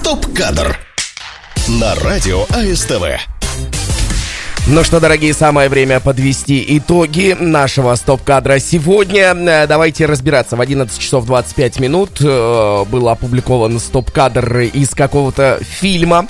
Стоп-кадр на радио АСТВ. Ну что, дорогие, самое время подвести итоги нашего стоп-кадра сегодня. Давайте разбираться. В 11 часов 25 минут был опубликован стоп-кадр из какого-то фильма.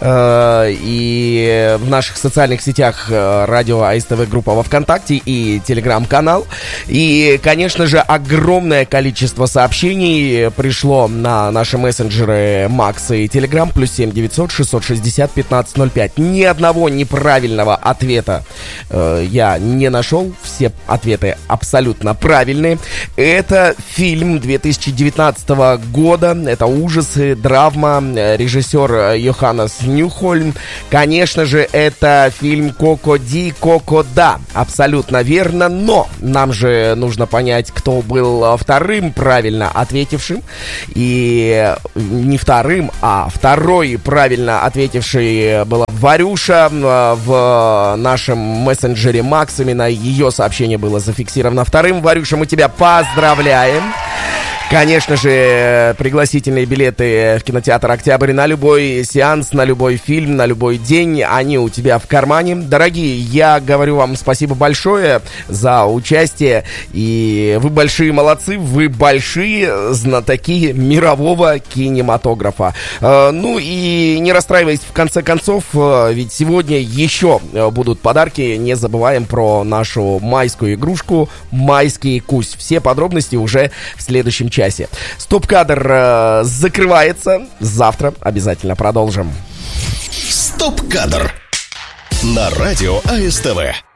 И в наших социальных сетях радио АСТВ группа во ВКонтакте и телеграм-канал. И, конечно же, огромное количество сообщений пришло на наши мессенджеры Макс и Телеграм. +7 900 660 1505. Ни одного неправильного ответа я не нашел. Все ответы абсолютно правильные. Это фильм 2019 года. Это ужасы, драма. Режиссер Йоханнес Ньюхольм. Конечно же, это фильм «Коко-Ди, Коко-Да». Абсолютно верно. Но нам же нужно понять, кто был вторым правильно ответившим. И не вторым, а второй правильно ответивший была Варюша в нашем мессенджере Макс. Именно ее сообщение было зафиксировано вторым. Варюша, мы тебя поздравляем. Конечно же, пригласительные билеты в кинотеатр «Октябрь» на любой сеанс, на любой фильм, на любой день, они у тебя в кармане. Дорогие, я говорю вам спасибо большое за участие. И вы большие молодцы, вы большие знатоки мирового кинематографа. Ну и не расстраивайтесь в конце концов, ведь сегодня еще будут подарки. Не забываем про нашу майскую игрушку «Майский кусь». Все подробности уже в следующем часе. Стоп-кадр закрывается. Завтра обязательно продолжим. Стоп-кадр на радио АСТВ.